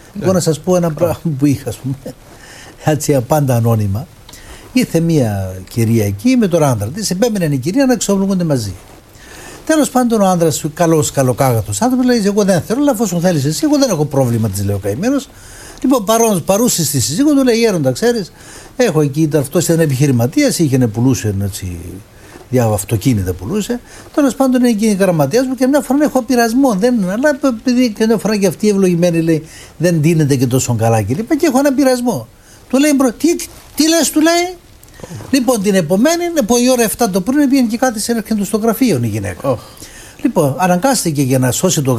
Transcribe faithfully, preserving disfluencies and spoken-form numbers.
Εγώ να σας πω ένα πράγμα που είχα, ας πούμε, έτσι πάντα ανώνυμα. Ήρθε μια κυρία εκεί με τον άντρα της, επέμενε η κυρία να εξομολογούνται μαζί. Τέλος πάντων, ο άντρας, καλός, καλοκάγατος άνθρωπος, λέει: εγώ δεν θέλω, αλλά εφόσον θέλεις εσύ, εγώ δεν έχω πρόβλημα, της λέει ο καημένος. Λοιπόν, παρούσε στη συζύγω του, λέει: Γέροντα, ξέρεις, έχω εκεί, αυτός ήταν επιχειρηματίας, είχε να πουλούσε έτσι, δια αυτοκίνητα πουλούσε. Τέλος πάντων, είναι εκείνη η γραμματέας μου και μια φορά έχω πειρασμό. Δεν, αλλά επειδή και μια φορά και αυτή η ευλογημένη λέει: δεν δίνεται και τόσο καλά και λοιπά, και έχω ένα πειρασμό. Του λέει: τι, τι λες, του λέει. Λοιπόν, την επομένη, από η ώρα επτά το πρωί, πήγαινε και κάτι σε έρχεται στο γραφείο η γυναίκα. Oh. Λοιπόν, αναγκάστηκε για να σώσει το